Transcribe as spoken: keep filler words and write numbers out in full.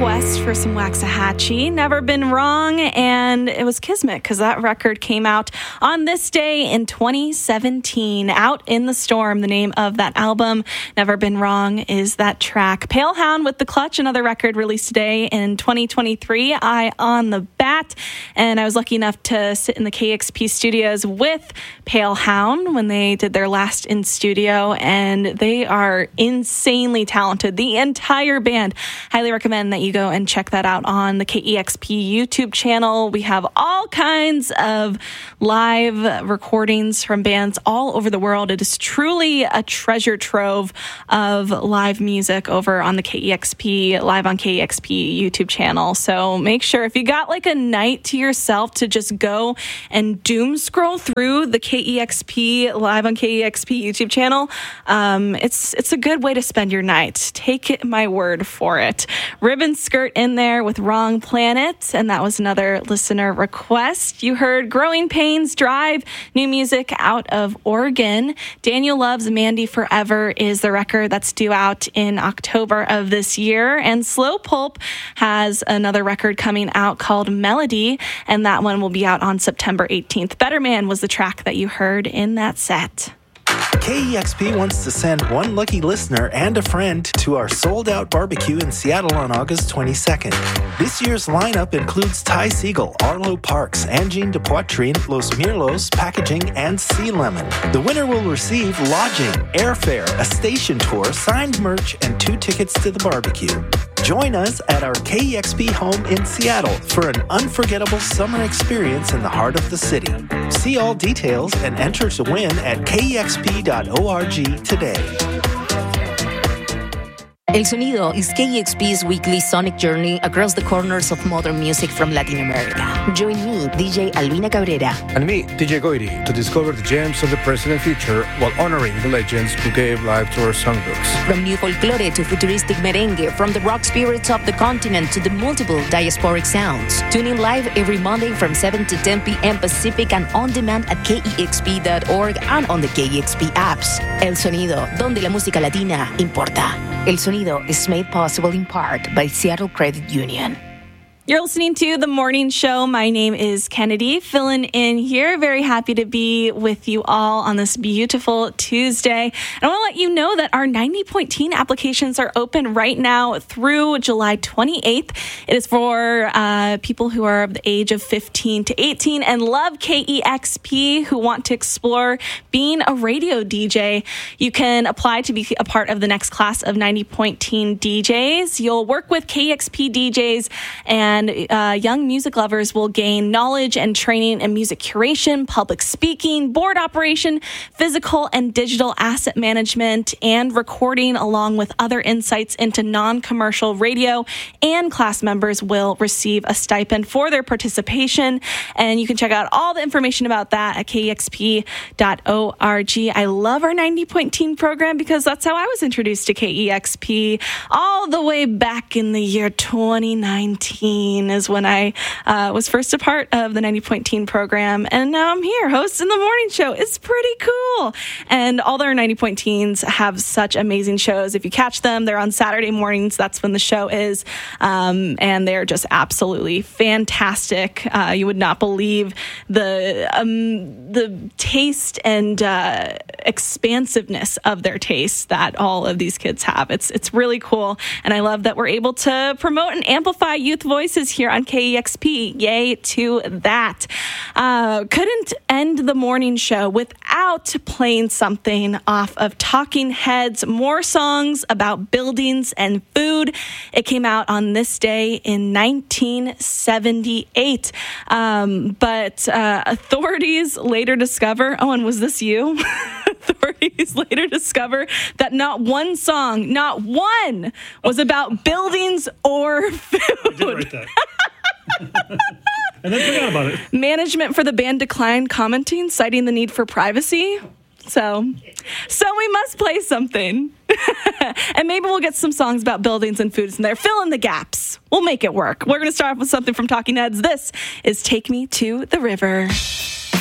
West for some Waxahachie, Never Been Wrong, and it was Kismet because that record came out on this day in twenty seventeen. Out in the Storm, the name of that album. Never Been Wrong is that track. Palehound with The Clutch, another record released today in twenty twenty-three. Eye on the Bat, and I was lucky enough to sit in the K X P studios with Palehound when they did their last in studio, and they are insanely talented. The entire band. Highly recommend that you go and check that out on the K E X P YouTube channel. We have all kinds of live recordings from bands all over the world. It is truly a treasure trove of live music over on the K E X P, live on K E X P YouTube channel. So make sure if you got like a night to yourself to just go and doom scroll through the K E X P, live on K E X P YouTube channel, um, it's, it's a good way to spend your night. Take my word for it. Ribbon Skirt in there with Wrong Planet, and that was another listener request. You heard Growing Pains Drive, new music out of Oregon. Daniel Love's Mandy Forever is the record that's due out in October of this year, and Slow Pulp has another record coming out called Melody, and that one will be out on September eighteenth. Better Man was the track that you heard in that set. K E X P wants to send one lucky listener and a friend to our sold-out barbecue in Seattle on August twenty-second. This year's lineup includes Ty Siegel, Arlo Parks, Angine de Poitrine, Los Mirlos, Packaging, and Sea Lemon. The winner will receive lodging, airfare, a station tour, signed merch, and two tickets to the barbecue. Join us at our K E X P home in Seattle for an unforgettable summer experience in the heart of the city. See all details and enter to win at K E X P dot org today. El Sonido is K E X P's weekly sonic journey across the corners of modern music from Latin America. Join me, D J Albina Cabrera. And me, D J Goiri, to discover the gems of the present and future while honoring the legends who gave life to our songbooks. From new folklore to futuristic merengue, from the rock spirits of the continent to the multiple diasporic sounds. Tune in live every Monday from seven to ten p.m. Pacific and on demand at K E X P dot org and on the K E X P apps. El Sonido, donde la música latina importa. El Sonido is made possible in part by Seattle Credit Union. You're listening to The Morning Show. My name is Kennedy, filling in here. Very happy to be with you all on this beautiful Tuesday. And I want to let you know that our ninety point teen applications are open right now through July twenty-eighth. It is for uh, people who are of the age of fifteen to eighteen and love K E X P, who want to explore being a radio D J. You can apply to be a part of the next class of ninety point teen D Js. You'll work with K E X P D Js, and And uh, young music lovers will gain knowledge and training in music curation, public speaking, board operation, physical and digital asset management, and recording, along with other insights into non-commercial radio. And class members will receive a stipend for their participation. And you can check out all the information about that at K E X P dot org. I love our ninety point teen program because that's how I was introduced to K E X P all the way back in the year twenty nineteen. Is when I uh, was first a part of the ninety point teen program, and now I'm here hosting the morning show. It's pretty cool. And all their ninety point teens have such amazing shows. If you catch them, they're on Saturday mornings. That's when the show is. Um, and they're just absolutely fantastic. Uh, you would not believe the um, the taste and uh, expansiveness of their tastes that all of these kids have. It's, it's really cool. And I love that we're able to promote and amplify youth voices here on K E X P. Yay to that. Uh, couldn't end the morning show without playing something off of Talking Heads, more songs about buildings and food. It came out on this day in nineteen seventy-eight. Um, but uh, authorities later discover, oh, and was this you? Authorities later discover that not one song, not one, was about buildings or food. I did write that. And then forgot about it. Management for the band declined commenting, citing the need for privacy. So, so we must play something. And maybe we'll get some songs about buildings and foods in there. Fill in the gaps. We'll make it work. We're going to start off with something from Talking Heads. This is Take Me to the River.